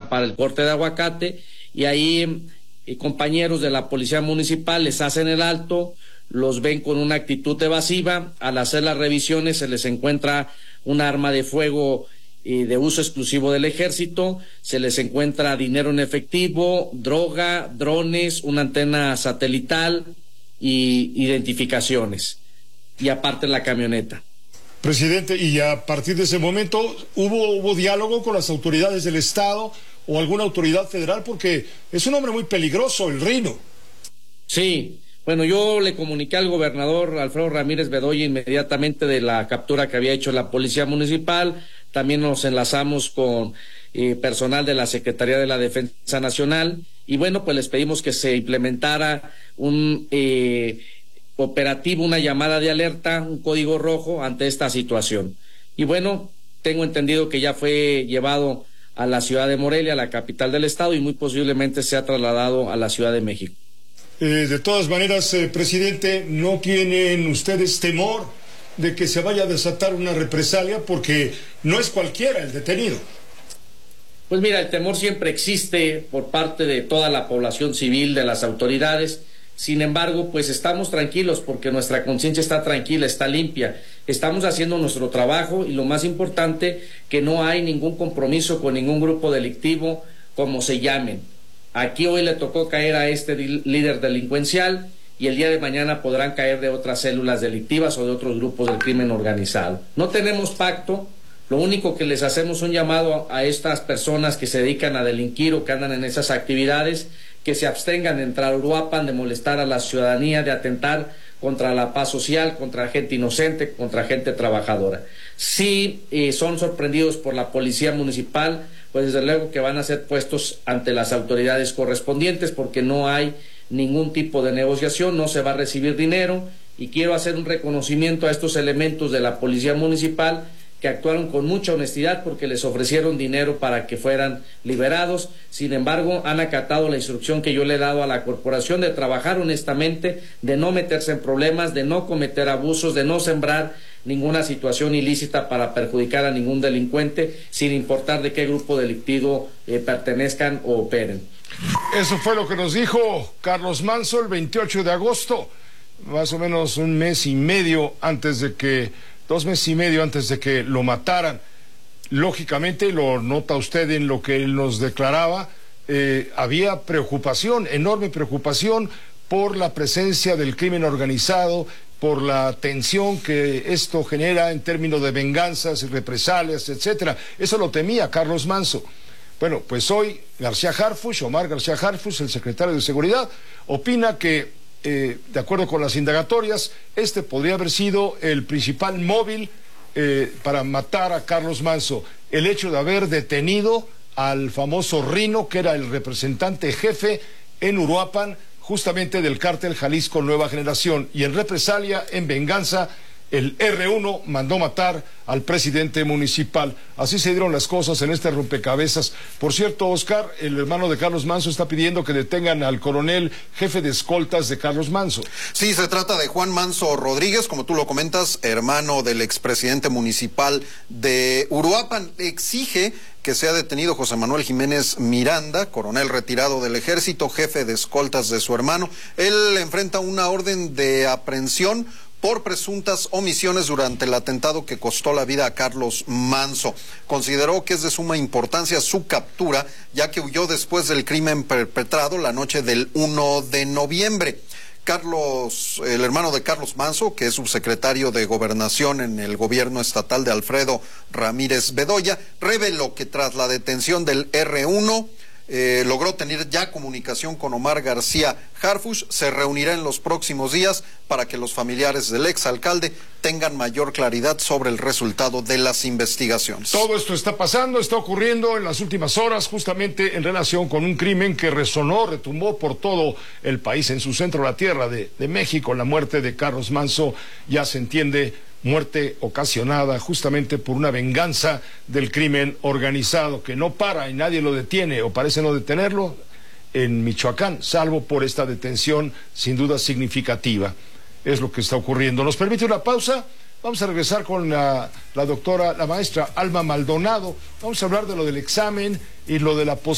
para el corte de aguacate, y ahí compañeros de la policía municipal les hacen el alto, los ven con una actitud evasiva. Al hacer las revisiones se les encuentra un arma de fuego de uso exclusivo del ejército, se les encuentra dinero en efectivo, droga, drones, una antena satelital y identificaciones, y aparte la camioneta. Presidente, y a partir de ese momento, ¿hubo diálogo con las autoridades del Estado o alguna autoridad federal? Porque es un hombre muy peligroso, el Rino. Sí, bueno, yo le comuniqué al gobernador Alfredo Ramírez Bedoya inmediatamente de la captura que había hecho la policía municipal. También nos enlazamos con personal de la Secretaría de la Defensa Nacional, y bueno, pues les pedimos que se implementara un operativo, una llamada de alerta, un código rojo ante esta situación. Y bueno, tengo entendido que ya fue llevado a la ciudad de Morelia, la capital del estado, y muy posiblemente sea trasladado a la Ciudad de México. De todas maneras, presidente, ¿no tienen ustedes temor de que se vaya a desatar una represalia? Porque no es cualquiera el detenido. Pues mira, el temor siempre existe por parte de toda la población civil, de las autoridades. Sin embargo, pues estamos tranquilos porque nuestra conciencia está tranquila, está limpia. Estamos haciendo nuestro trabajo, y lo más importante, que no hay ningún compromiso con ningún grupo delictivo, como se llamen. Aquí hoy le tocó caer a este líder delincuencial, y el día de mañana podrán caer de otras células delictivas o de otros grupos del crimen organizado. No tenemos pacto. Lo único que les hacemos es un llamado a estas personas que se dedican a delinquir o que andan en esas actividades, que se abstengan de entrar a Uruapan, de molestar a la ciudadanía, de atentar contra la paz social, contra gente inocente, contra gente trabajadora. Si son sorprendidos por la policía municipal, pues desde luego que van a ser puestos ante las autoridades correspondientes, porque no hay ningún tipo de negociación, no se va a recibir dinero, y quiero hacer un reconocimiento a estos elementos de la policía municipal que actuaron con mucha honestidad, porque les ofrecieron dinero para que fueran liberados. Sin embargo, han acatado la instrucción que yo le he dado a la corporación de trabajar honestamente, de no meterse en problemas, de no cometer abusos, de no sembrar ninguna situación ilícita para perjudicar a ningún delincuente, sin importar de qué grupo delictivo pertenezcan o operen. Eso fue lo que nos dijo Carlos Manso el 28 de agosto, más o menos 2 meses y medio antes de que lo mataran. Lógicamente, lo nota usted en lo que él nos declaraba, había preocupación, enorme preocupación por la presencia del crimen organizado, por la tensión que esto genera en términos de venganzas y represalias, etcétera. Eso lo temía Carlos Manso. Bueno, pues hoy Omar García Harfuch, el secretario de Seguridad, opina que de acuerdo con las indagatorias, este podría haber sido el principal móvil para matar a Carlos Manso. El hecho de haber detenido al famoso Rino, que era el representante jefe en Uruapan, justamente del cártel Jalisco Nueva Generación. Y en represalia, en venganza, el R1 mandó matar al presidente municipal. Así se dieron las cosas en este rompecabezas. Por cierto, Oscar, el hermano de Carlos Manso está pidiendo que detengan al coronel jefe de escoltas de Carlos Manso. Sí, se trata de Juan Manso Rodríguez, como tú lo comentas, hermano del expresidente municipal de Uruapan. Exige que sea detenido José Manuel Jiménez Miranda, coronel retirado del ejército, jefe de escoltas de su hermano. Él enfrenta una orden de aprehensión por presuntas omisiones durante el atentado que costó la vida a Carlos Manso. Consideró que es de suma importancia su captura, ya que huyó después del crimen perpetrado la noche del 1 de noviembre. El hermano de Carlos Manso, que es subsecretario de Gobernación en el gobierno estatal de Alfredo Ramírez Bedoya, reveló que tras la detención del R1, logró tener ya comunicación con Omar García Harfuch. Se reunirá en los próximos días para que los familiares del exalcalde tengan mayor claridad sobre el resultado de las investigaciones. Todo esto está pasando, está ocurriendo en las últimas horas, justamente en relación con un crimen que retumbó por todo el país, en su centro, la tierra de México, la muerte de Carlos Manso. Ya se entiende, muerte ocasionada justamente por una venganza del crimen organizado que no para y nadie lo detiene, o parece no detenerlo, en Michoacán, salvo por esta detención sin duda significativa. Es lo que está ocurriendo. ¿Nos permite una pausa? Vamos a regresar con la maestra Alma Maldonado. Vamos a hablar de lo del examen y lo de la